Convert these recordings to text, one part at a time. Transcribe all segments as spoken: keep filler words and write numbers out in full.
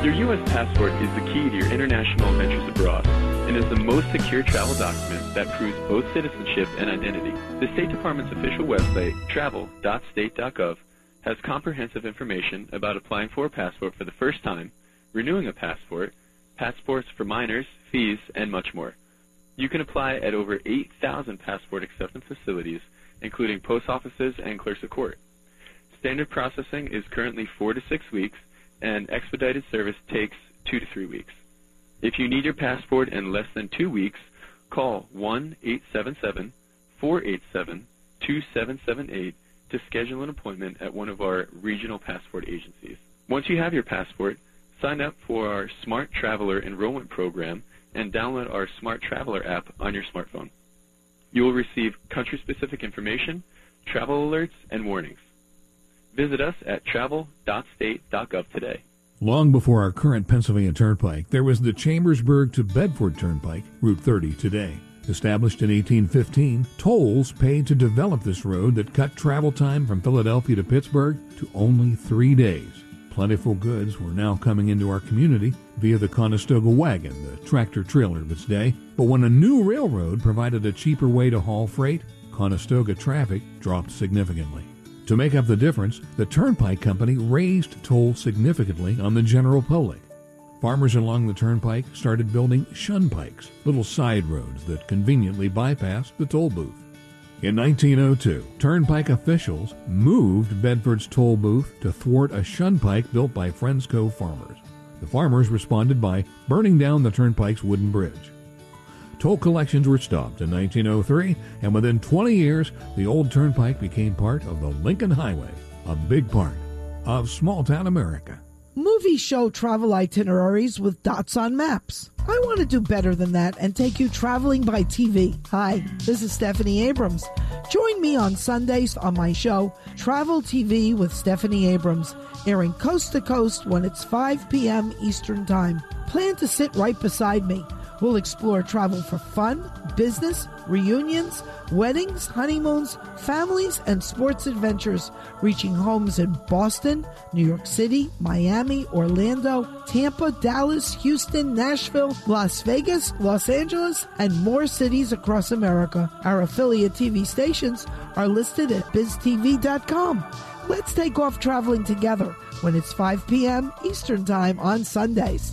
Your U S passport is the key to your international adventures abroad and is the most secure travel document that proves both citizenship and identity. The State Department's official website, travel dot state dot gov, has comprehensive information about applying for a passport for the first time, renewing a passport, passports for minors, fees, and much more. You can apply at over eight thousand passport acceptance facilities, including post offices and clerks of court. Standard processing is currently four to six weeks, and expedited service takes two to three weeks. If you need your passport in less than two weeks, call one eight seven seven, four eight seven, two seven seven eight to schedule an appointment at one of our regional passport agencies. Once you have your passport, sign up for our Smart Traveler Enrollment Program and download our Smart Traveler app on your smartphone. You will receive country-specific information, travel alerts, and warnings. Visit us at travel dot state dot gov today. Long before our current Pennsylvania Turnpike, there was the Chambersburg to Bedford Turnpike, Route thirty today. Established in eighteen fifteen, tolls paid to develop this road that cut travel time from Philadelphia to Pittsburgh to only three days. Plentiful goods were now coming into our community via the Conestoga wagon, the tractor-trailer of its day. But when a new railroad provided a cheaper way to haul freight, Conestoga traffic dropped significantly. To make up the difference, the Turnpike Company raised tolls significantly on the general public. Farmers along the Turnpike started building shunpikes, little side roads that conveniently bypassed the toll booth. In nineteen oh two, Turnpike officials moved Bedford's toll booth to thwart a shunpike built by Friends Cove farmers. The farmers responded by burning down the Turnpike's wooden bridge. Toll collections were stopped in nineteen oh three, and within twenty years, the old Turnpike became part of the Lincoln Highway, a big part of small-town America. Movies show travel itineraries with dots on maps. I want to do better than that and take you traveling by T V. Hi, this is Stephanie Abrams. Join me on Sundays on my show, Travel T V with Stephanie Abrams, airing coast to coast when it's five p.m. Eastern Time. Plan to sit right beside me. We'll explore travel for fun, business, reunions, weddings, honeymoons, families, and sports adventures, reaching homes in Boston, New York City, Miami, Orlando, Tampa, Dallas, Houston, Nashville, Las Vegas, Los Angeles, and more cities across America. Our affiliate T V stations are listed at biz t v dot com. Let's take off traveling together when it's five p.m. Eastern Time on Sundays.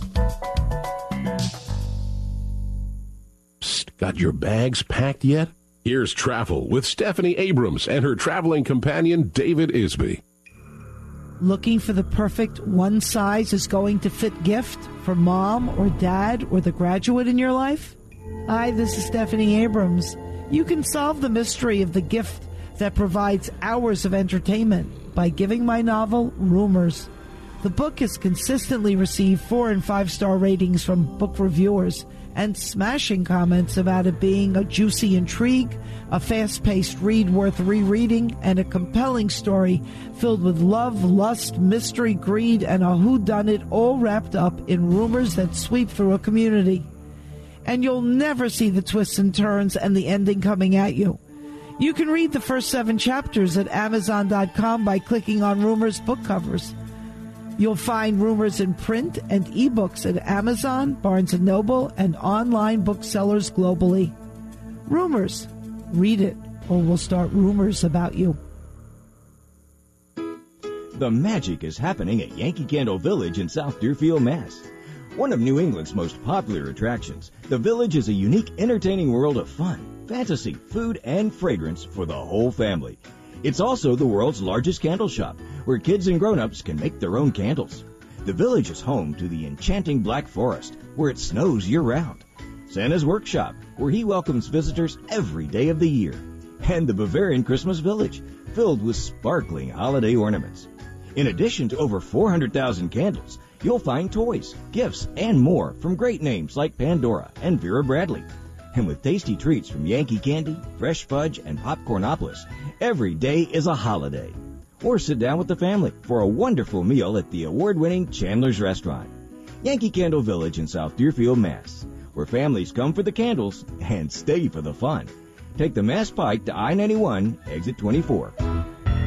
Got your bags packed yet? Here's Travel with Stephanie Abrams and her traveling companion, David Isby. Looking for the perfect one-size-is-going-to-fit gift for mom or dad or the graduate in your life? Hi, this is Stephanie Abrams. You can solve the mystery of the gift that provides hours of entertainment by giving my novel, Rumors. The book has consistently received four- and five-star ratings from book reviewers and smashing comments about it being a juicy intrigue, a fast-paced read worth rereading, and a compelling story filled with love, lust, mystery, greed, and a whodunit all wrapped up in rumors that sweep through a community. And you'll never see the twists and turns and the ending coming at you. You can read the first seven chapters at amazon dot com by clicking on Rumors book covers. You'll find Rumors in print and ebooks at Amazon, Barnes and Noble, and online booksellers globally. Rumors. Read it, or we'll start rumors about you. The magic is happening at Yankee Candle Village in South Deerfield, Mass. One of New England's most popular attractions, the Village is a unique, entertaining world of fun, fantasy, food, and fragrance for the whole family. It's also the world's largest candle shop, where kids and grown-ups can make their own candles. The Village is home to the enchanting Black Forest, where it snows year-round. Santa's Workshop, where he welcomes visitors every day of the year. And the Bavarian Christmas Village, filled with sparkling holiday ornaments. In addition to over four hundred thousand candles, you'll find toys, gifts, and more from great names like Pandora and Vera Bradley. And with tasty treats from Yankee Candy, Fresh Fudge, and Popcornopolis, every day is a holiday. Or sit down with the family for a wonderful meal at the award-winning Chandler's Restaurant. Yankee Candle Village in South Deerfield, Mass., where families come for the candles and stay for the fun. Take the Mass Pike to I ninety-one, exit twenty-four.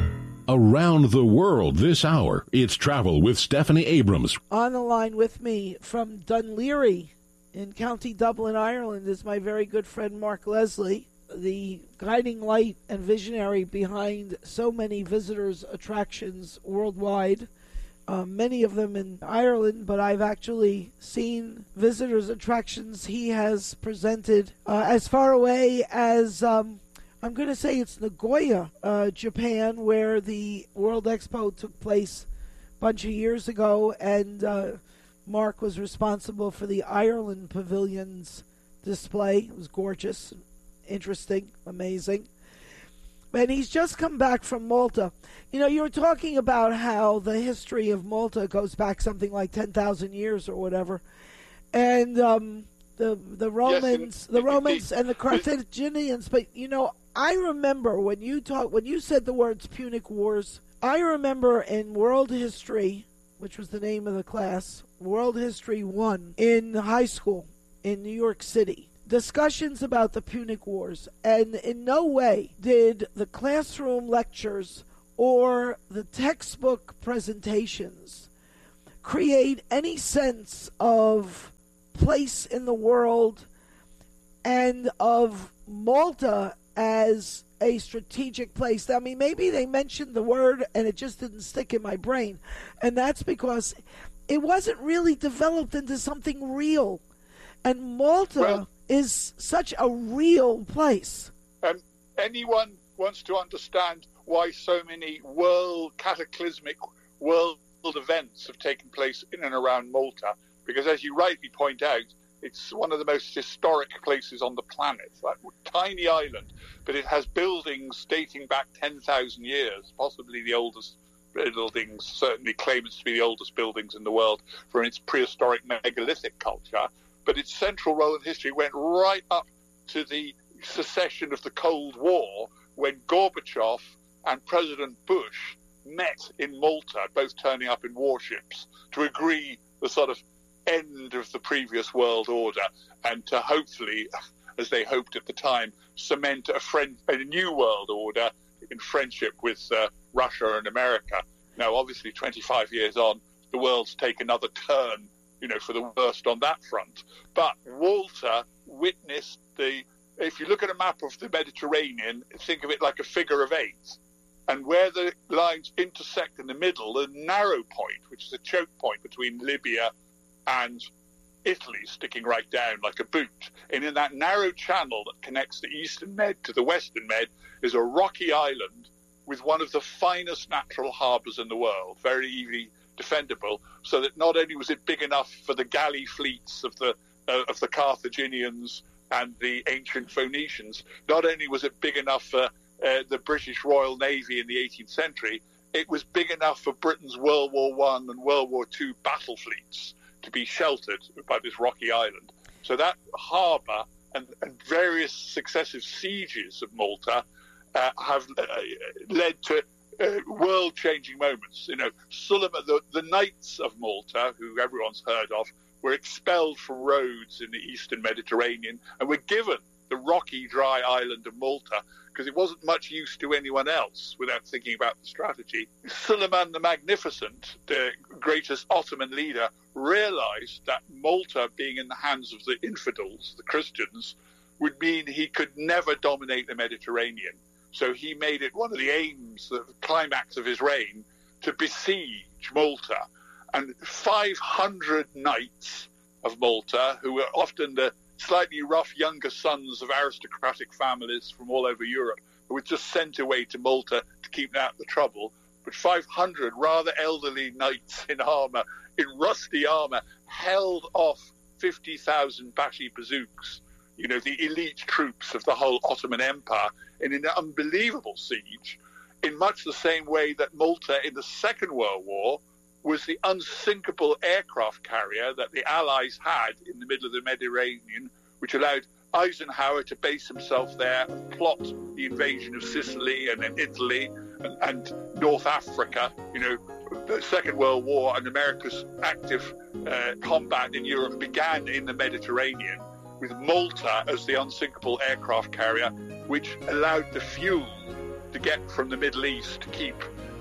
Around the world this hour, it's Travel with Stephanie Abrams. On the line with me from Dunleary in County Dublin, Ireland, is my very good friend Mark Leslie, the guiding light and visionary behind so many visitors' attractions worldwide, uh, many of them in Ireland, but I've actually seen visitors' attractions he has presented uh, as far away as... Um, I'm going to say it's Nagoya, uh, Japan, where the World Expo took place a bunch of years ago, and uh, Mark was responsible for the Ireland Pavilion's display. It was gorgeous, interesting, amazing. And he's just come back from Malta. You know, you were talking about how the history of Malta goes back something like ten thousand years or whatever, and um, the the Romans, yes, the Romans and the Carthaginians. But you know, I remember when you talk when you said the words Punic Wars. I remember in World History, which was the name of the class, World History One in high school in New York City, discussions about the Punic Wars, and in no way did the classroom lectures or the textbook presentations create any sense of place in the world and of Malta as a strategic place. I mean, maybe they mentioned the word and it just didn't stick in my brain, and that's because it wasn't really developed into something real. And Malta well, is such a real place. Um, anyone wants to understand why so many world cataclysmic world events have taken place in and around Malta, because as you rightly point out, it's one of the most historic places on the planet. That tiny island, but it has buildings dating back ten thousand years, possibly the oldest buildings, certainly claimants to be the oldest buildings in the world from its prehistoric megalithic culture. But its central role in history went right up to the secession of the Cold War, when Gorbachev and President Bush met in Malta, both turning up in warships, to agree the sort of end of the previous world order and to hopefully, as they hoped at the time, cement a, friend, a new world order in friendship with uh, Russia and America. Now, obviously, twenty-five years on, the world's taken another turn, you know, for the worst on that front. But Malta witnessed the, if you look at a map of the Mediterranean, think of it like a figure of eight. And where the lines intersect in the middle, the narrow point, which is a choke point between Libya and Italy, sticking right down like a boot. And in that narrow channel that connects the Eastern Med to the Western Med is a rocky island with one of the finest natural harbours in the world, very easily defendable, so that not only was it big enough for the galley fleets of the uh, of the Carthaginians and the ancient Phoenicians, not only was it big enough for uh, the British Royal Navy in the eighteenth century, it was big enough for Britain's World War One and World War Two battle fleets to be sheltered by this rocky island. So that harbour and, and various successive sieges of Malta uh, have uh, led to Uh, world-changing moments. You know, Suleiman, the, the Knights of Malta, who everyone's heard of, were expelled from Rhodes in the eastern Mediterranean and were given the rocky, dry island of Malta because it wasn't much use to anyone else without thinking about the strategy. Suleiman the Magnificent, the greatest Ottoman leader, realized that Malta, being in the hands of the infidels, the Christians, would mean he could never dominate the Mediterranean. So he made it one of the aims, the climax of his reign, to besiege Malta. And five hundred knights of Malta, who were often the slightly rough younger sons of aristocratic families from all over Europe, who were just sent away to Malta to keep out the trouble. But five hundred rather elderly knights in armour, in rusty armour, held off fifty thousand Bashi bazooks, you know, the elite troops of the whole Ottoman Empire, in an unbelievable siege, in much the same way that Malta in the Second World War was the unsinkable aircraft carrier that the Allies had in the middle of the Mediterranean, which allowed Eisenhower to base himself there and plot the invasion of Sicily and then Italy and, and North Africa. You know, the Second World War and America's active uh, combat in Europe began in the Mediterranean, with Malta as the unsinkable aircraft carrier, which allowed the fuel to get from the Middle East to keep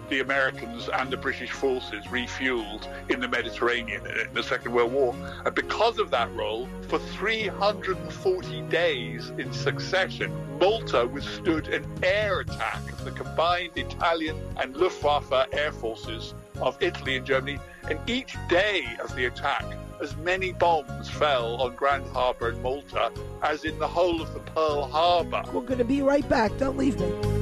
the Americans and the British forces refueled in the Mediterranean in the Second World War. And because of that role, for three hundred forty days in succession, Malta withstood an air attack of the combined Italian and Luftwaffe air forces of Italy and Germany. And each day of the attack, as many bombs fell on Grand Harbour in Malta as in the whole of the Pearl Harbor. We're going to be right back. Don't leave me.